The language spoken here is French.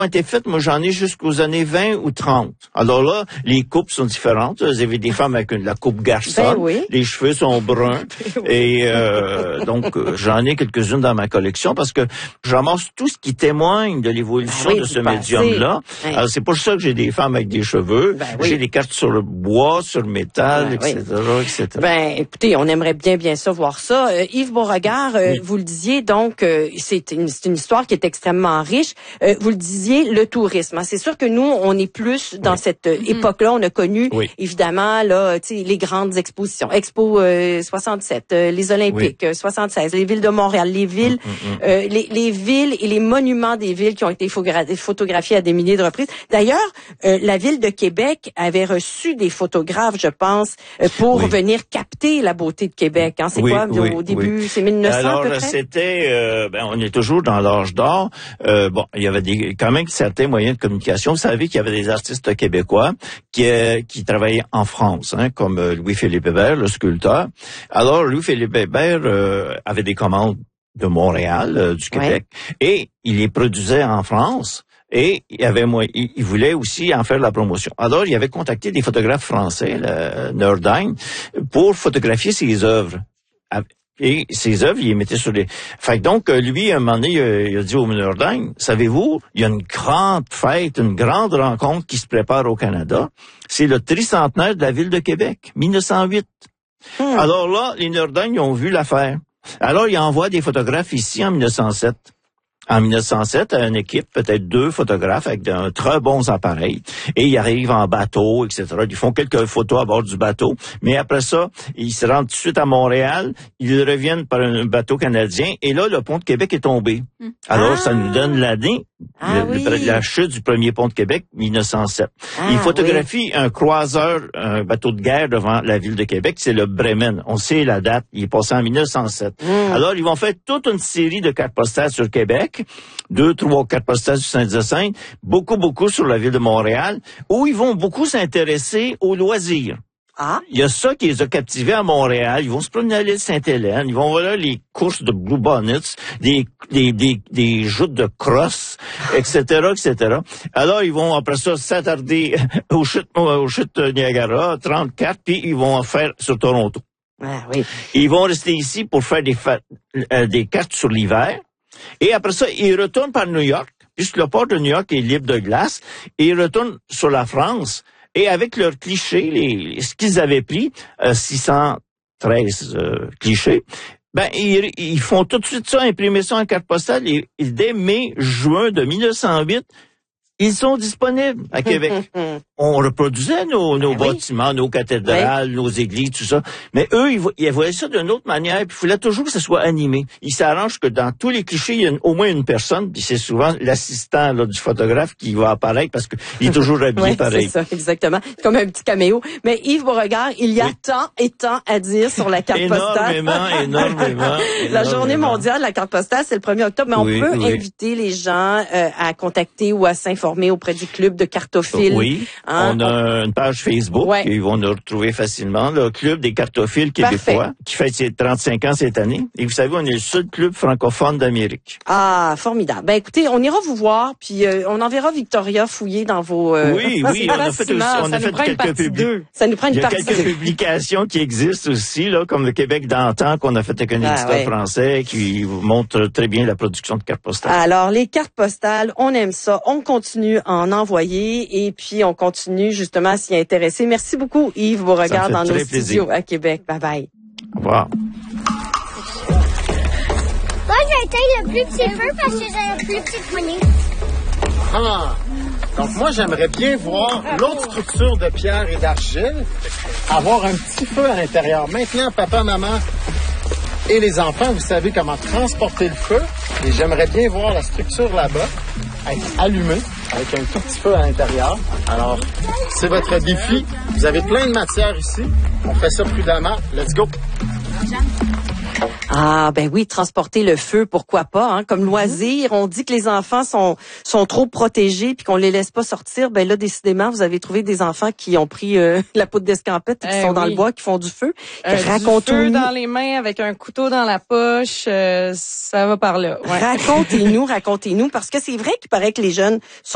ont été faites, moi j'en ai jusqu'aux années 20 ou 30. Alors là, les coupes sont différentes. Vous avez des femmes avec la coupe garçonne, les cheveux sont bruns, et donc j'en ai quelques-unes dans ma collection parce que je ramasse tout ce qui témoigne de l'évolution de ce médium-là. Alors c'est pour ça que j'ai des femmes avec des cheveux, j'ai des cartes sur le bois, sur le métal, etc., etc. Ben, écoutez, on aimerait bien ça voir ça. Yves Beauregard, vous le disiez, donc c'est une histoire qui est extrêmement riche. Vous le disiez, le tourisme. Hein. C'est sûr que nous, on est plus dans cette époque-là. On a connu, évidemment, là, les grandes expositions. Expo 67, les Olympiques 76, les villes de Montréal, les villes, les villes et les monuments des villes qui ont été photographiés à des milliers de reprises. D'ailleurs, la ville de Québec avait reçu des photographes, je pense, pour venir capter la beauté de Québec. Hein. C'est quoi au début? C'est 1900 Alors, à peu près? C'était, on est toujours dans l'âge d'or. Bon, il y avait quand même certains moyens de communication. Vous savez qu'il y avait des artistes québécois qui travaillaient en France, hein, comme Louis-Philippe Hébert, le sculpteur. Alors, Louis-Philippe Hébert avait des commandes de Montréal, du Québec, et il les produisait en France. Et il voulait aussi en faire la promotion. Alors, il avait contacté des photographes français, Nordheim, pour photographier ses œuvres. Et ses œuvres, il les mettait sur les... Fait que donc, lui, à un moment donné, il a dit au Nordheim, savez-vous, il y a une grande fête, une grande rencontre qui se prépare au Canada. C'est le tricentenaire de la ville de Québec, 1908. Alors là, les Nordheim, ils ont vu l'affaire. Alors, ils envoient des photographes ici en 1907. En 1907, à une équipe, peut-être 2 photographes avec de très bons appareils, et ils arrivent en bateau, etc. Ils font quelques photos à bord du bateau, mais après ça, ils se rendent tout de suite à Montréal, ils reviennent par un bateau canadien, et là, le pont de Québec est tombé. Alors, ça nous donne l'année, la chute du premier pont de Québec, 1907. Ils photographient un croiseur, un bateau de guerre devant la ville de Québec, c'est le Bremen. On sait la date, il est passé en 1907. Alors, ils vont faire toute une série de cartes postales sur Québec, 2, 3 cartes postales du Saint-Hyacinthe, beaucoup sur la ville de Montréal, où ils vont beaucoup s'intéresser aux loisirs. Il y a ça qui les a captivés à Montréal. Ils vont se promener à l'île Sainte-Hélène. Ils vont voir les courses de Blue Bonnets, des joutes de crosse, etc., etc. Alors, ils vont, après ça, s'attarder aux chutes Niagara, 34, puis ils vont en faire sur Toronto. Ils vont rester ici pour faire des cartes sur l'hiver. Et après ça, ils retournent par New York, puisque le port de New York est libre de glace, et ils retournent sur la France. Et avec leurs clichés, ce qu'ils avaient pris, 613 clichés, ben ils font tout de suite ça, imprimer ça en carte postale, et dès mai-juin de 1908, ils sont disponibles à Québec. On reproduisait nos bâtiments, nos cathédrales, nos églises, tout ça. Mais eux, ils voyaient ça d'une autre manière. Puis il fallait toujours que ça soit animé. Ils s'arrangent que dans tous les clichés, il y a au moins une personne, puis c'est souvent l'assistant du photographe qui va apparaître parce qu'il est toujours habillé pareil. C'est ça, exactement. C'est comme un petit caméo. Mais Yves Beauregard, il y a tant et tant à dire sur la carte postale. Énormément. La journée mondiale de la carte postale, c'est le 1er octobre. Mais on peut inviter les gens à contacter ou à s'informer auprès du club de cartophiles. On a une page Facebook et ils vont nous retrouver facilement. Le club des cartophiles québécois qui fête ses 35 ans cette année. Et vous savez, on est le seul club francophone d'Amérique. Ah, formidable. Ben écoutez, on ira vous voir, puis on enverra Victoria fouiller dans vos... Oui, on a fait quelques quelques publications qui existent aussi, là, comme le Québec d'antan qu'on a fait avec un éditeur français qui montre très bien la production de cartes postales. Alors, les cartes postales, on aime ça. On continue à en envoyer et puis on continue justement à s'y intéresser. Merci beaucoup, Yves Beauregard, dans nos studios à Québec. Bye-bye. Au revoir. Moi, j'ai été le plus petit feu parce que j'ai le plus petit poignet. Donc moi, j'aimerais bien voir l'autre structure de pierre et d'argile, avoir un petit feu à l'intérieur. Maintenant, papa, maman et les enfants, vous savez comment transporter le feu. Et j'aimerais bien voir la structure là-bas être allumée avec un tout petit feu à l'intérieur. Alors, c'est votre défi. Vous avez plein de matière ici. On fait ça prudemment. Let's go! Ah, ben oui, transporter le feu, pourquoi pas, hein, comme loisir. On dit que les enfants sont trop protégés puis qu'on les laisse pas sortir. Ben là, décidément, vous avez trouvé des enfants qui ont pris la poudre d'escampette et qui sont dans le bois, qui font du feu. Racontez-nous. Du feu dans les mains avec un couteau dans la poche, ça va par là. Racontez-nous, parce que c'est vrai qu'il paraît que les jeunes sont